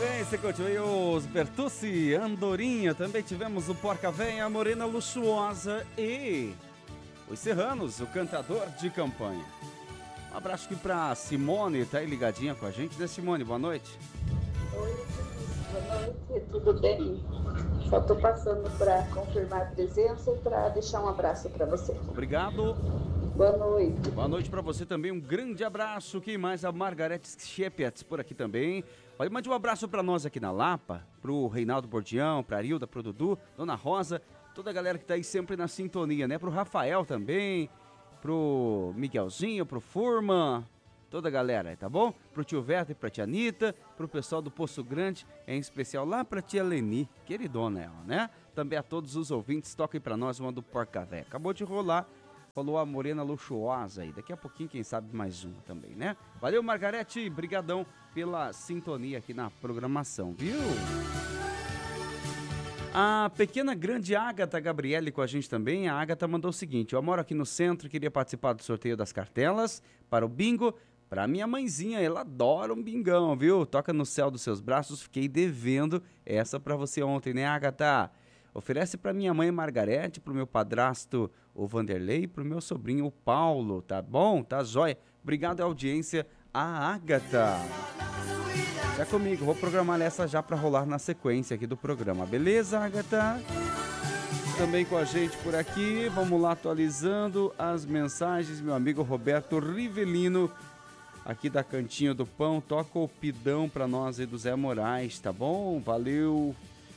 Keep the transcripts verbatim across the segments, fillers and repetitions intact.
bem, você curtiu aí os Bertucci, Andorinha, também tivemos o Porca Véia, a Morena Luxuosa e os Serranos, o cantador de campanha. Um abraço aqui pra Simone, tá aí ligadinha com a gente, né, Simone? Boa noite. Oi, boa noite, tudo bem? Só tô passando para confirmar a presença e para deixar um abraço para você. Obrigado. Boa noite. Boa noite pra você também, um grande abraço. Quem mais? A Margarete Schepetz por aqui também. Olha, mande um abraço pra nós aqui na Lapa, pro Reinaldo Bordião, pra Arilda, pro Dudu, Dona Rosa, toda a galera que tá aí sempre na sintonia, né? Pro Rafael também, pro Miguelzinho, pro Furman, toda a galera, tá bom? Pro tio Verto e pra tia Anitta, pro pessoal do Poço Grande, em especial lá pra tia Leni, queridona ela, né? Também a todos os ouvintes, toquem pra nós uma do Porca Véia. Acabou de rolar, falou a Morena Luxuosa aí, daqui a pouquinho quem sabe mais uma também, né? Valeu, Margarete, brigadão pela sintonia aqui na programação, viu? A pequena grande Ágata Gabriele com a gente também. A Ágata mandou o seguinte: eu moro aqui no centro, queria participar do sorteio das cartelas para o bingo. Para minha mãezinha, ela adora um bingão, viu? Toca no céu dos seus braços, fiquei devendo essa para você ontem, né, Ágata? Oferece para minha mãe Margarete, pro meu padrasto o Vanderlei, pro meu sobrinho o Paulo, tá bom? Tá jóia. Obrigado à audiência, a Ágata. Já comigo, vou programar essa já para rolar na sequência aqui do programa, beleza, Agatha? Também com a gente por aqui, vamos lá atualizando as mensagens, meu amigo Roberto Rivelino, aqui da Cantinho do Pão, toca o pidão para nós aí do Zé Moraes, tá bom? Valeu,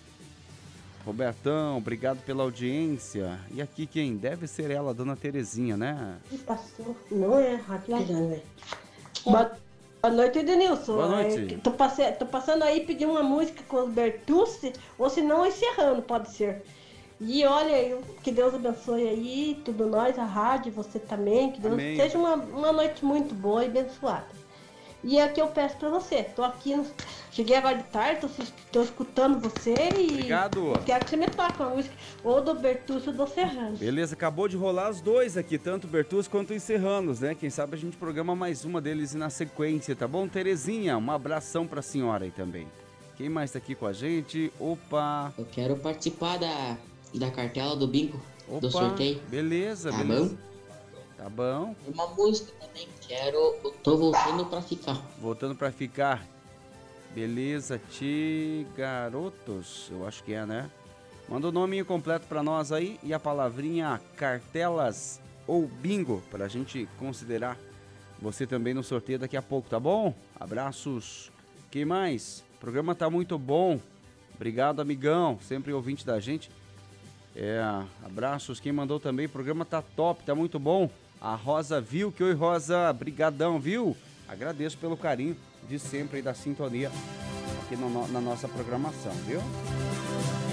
Robertão, obrigado pela audiência. E aqui quem? Deve ser ela, a dona Terezinha, né? Passou, não é rapidão, né? Boa Boa noite, Edenilson. Boa noite. É, tô, passe... tô passando aí pedir uma música com os Bertucci, ou se não, encerrando, pode ser. E olha, que Deus abençoe aí, tudo nós, a rádio, você também, que Deus Amém. seja uma, uma noite muito boa e abençoada. E é o que eu peço pra você, tô aqui, no... cheguei agora de tarde, tô, tô escutando você e Obrigado. quero que você me toque uma música, ou do Bertucci ou do Serrano. Beleza, acabou de rolar os dois aqui, tanto o Bertucci quanto os Serranos, né? Quem sabe a gente programa mais uma deles na sequência, tá bom? Terezinha, um abração pra senhora aí também. Quem mais tá aqui com a gente? Opa! Eu quero participar da, da cartela do bingo, Opa, do sorteio. Beleza, Tá beleza. bom? Tá bom. Uma música também, quero Eu Tô Voltando Pra Ficar. Voltando pra ficar. Beleza, Ti Garotos, eu acho que é, né? Manda o nome completo pra nós aí e a palavrinha cartelas ou bingo pra gente considerar você também no sorteio daqui a pouco, tá bom? Abraços. Quem mais? O programa tá muito bom. Obrigado, amigão, sempre ouvinte da gente. É, abraços. Quem mandou também, o programa tá top, tá muito bom. A Rosa viu que oi, Rosa, brigadão, viu? Agradeço pelo carinho de sempre aí da sintonia aqui no, na nossa programação, viu?